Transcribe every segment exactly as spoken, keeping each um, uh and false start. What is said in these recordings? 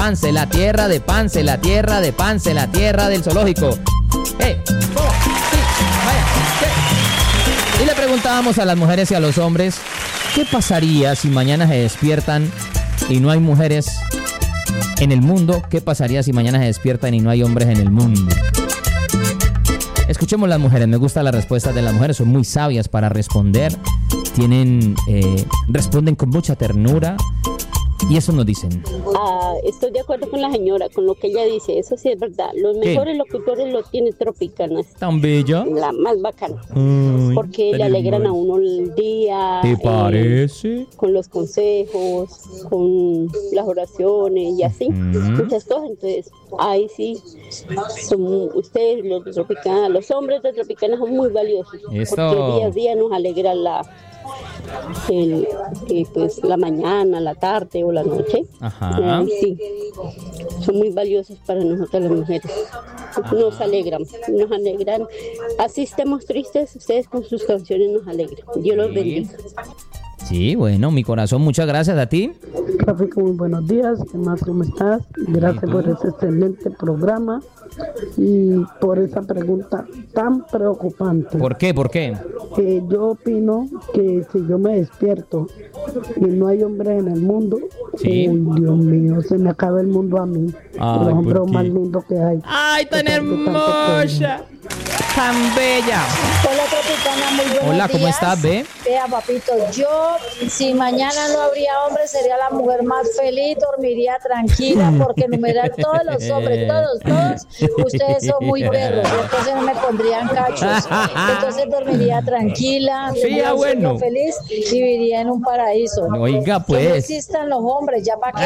Pance, la tierra de Pance, la tierra de Pance, la tierra del zoológico. ¡Eh! ¡Oh! ¡Sí! ¡Vaya! ¿Qué? Y le preguntábamos a las mujeres y a los hombres, ¿qué pasaría si mañana se despiertan y no hay mujeres en el mundo? ¿Qué pasaría si mañana se despiertan y no hay hombres en el mundo? Escuchemos las mujeres, me gusta la respuesta de las mujeres, son muy sabias para responder, tienen, eh, responden con mucha ternura y eso nos dicen. Ah, estoy de acuerdo con la señora, con lo que ella dice, eso sí es verdad, los mejores ¿Qué? locutores lo tiene Tropicana. ¿Tan bella? La más bacana, Ay, porque le alegran a uno el día. ¿Te parece? Eh, con los consejos, con las oraciones y así, mm. muchas cosas, entonces, ahí sí, son ustedes los de Tropicana, los hombres de Tropicana son muy valiosos, Esto. porque día a día nos alegra la... El, eh, pues la mañana, la tarde o la noche. Ajá. Eh, sí, son muy valiosos para nosotras las mujeres. Nos alegran, nos alegran. Así estemos tristes, ustedes con sus canciones nos alegran. Dios los bendiga. Sí, bueno, mi corazón, muchas gracias a ti. Rafico, muy buenos días. ¿Qué más? ¿Cómo estás? Gracias por ese excelente programa y por esa pregunta tan preocupante. ¿Por qué? ¿Por qué? Eh, yo opino que si yo me despierto y no hay hombres en el mundo, ¿Sí? uy, Dios mío, se me acaba el mundo a mí. Ay, los hombres ¿por qué? más lindos que hay. ¡Ay, tan hermosa! ¡Tan bella! Hola, Tropicana, muy buenos Hola, ¿cómo días. estás, Be? Vea, papito, yo, si mañana no habría hombres, sería la mujer más feliz, dormiría tranquila, porque numerar todos los hombres, todos, todos, ustedes son muy perros, entonces no me pondrían cachos. Entonces dormiría tranquila, Sí, ah, bueno. feliz, y viviría en un paraíso. Oiga, Que no pues. existan los hombres, ya para qué.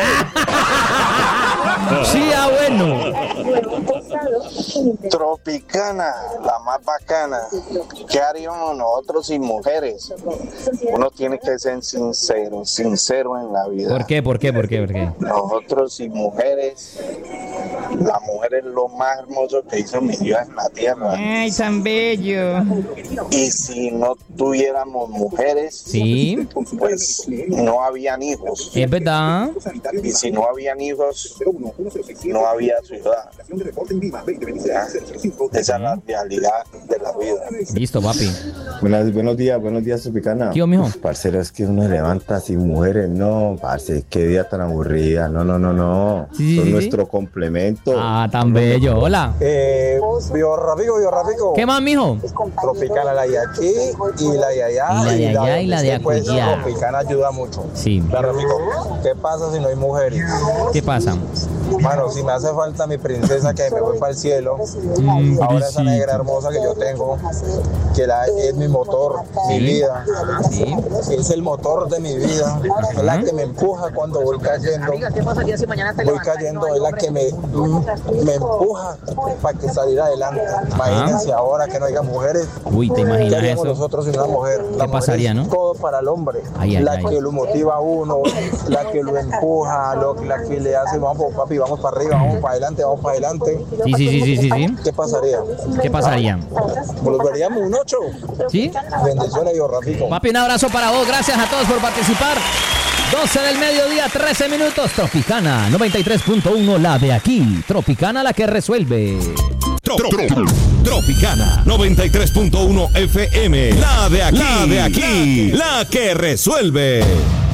Sí, ah, bueno. Tropicana, la más bacana. ¿Qué haríamos nosotros sin mujeres? Uno tiene que ser sincero, sincero en la vida. ¿Por qué? ¿Por qué? ¿Por qué? ¿Por qué? Nosotros sin mujeres, la mujer es lo más hermoso que hizo mi Dios en la tierra. Ay, tan bello. Y si no tuviéramos mujeres, Sí, pues no habían hijos. es verdad. Y si no habían hijos, no había ciudad. Ya, esa es la realidad de la vida. Listo, papi. Buenas, buenos días, buenos días, Tropicana. ¿Qué, mijo? Parcero, es que uno se levanta sin mujeres, no, parce, qué día tan aburrida, no, no, no, no. Sí, Son sí, nuestro sí. complemento. Ah, tan bello. Hola. Eh, Bio Rafico, Bio Rafico. ¿Qué más, mijo? Tropicana la de aquí y la de allá. Y la de allá y la de pues, acullá. Tropicana ayuda mucho. Sí. La Rafico, ¿qué pasa si no hay mujeres? ¿Qué pasa? Mano, si me hace falta mi princesa que me fue para el cielo, Mm, ahora esa pobrecito. negra hermosa que yo tengo, que la, es mi motor, mi Sí. vida, Sí. es el motor de mi vida, es la que me empuja cuando voy cayendo, voy cayendo, es la que me, me empuja para que salir adelante. Imagínense ahora que no haya mujeres. Uy, ¿te ¿Qué imaginas haríamos eso? nosotros sin una mujer? La ¿Qué pasaría, mujer es no? todo para el hombre, Ay, ay, la ay. que lo motiva a uno, la que lo empuja, lo, la que le hace, vamos papi, vamos para arriba, vamos para adelante, vamos para adelante. Sí, sí, sí, sí, sí, sí. ¿Qué pasaría? ¿Qué pasaría? Volveríamos un ocho. ¿Sí? Bendiciones, yo Rafico. Papi, un abrazo para vos. Gracias a todos por participar. doce del mediodía, trece minutos. Tropicana noventa y tres punto uno, la de aquí. Tropicana, la que resuelve. Tro- tro- Tropicana noventa y tres punto uno F M. La de aquí. La de aquí. La que resuelve.